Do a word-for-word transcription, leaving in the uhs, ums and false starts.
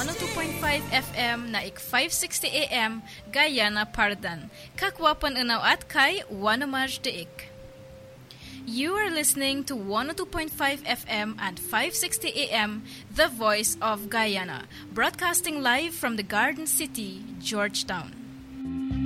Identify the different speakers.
Speaker 1: one oh two point five F M na ik five sixty A M Guyana Pardan. Kakwapan unaw at kay Wanamaj Deik. You are listening to one oh two point five F M and five sixty A M, The Voice of Guyana, broadcasting live from the Garden City, Georgetown.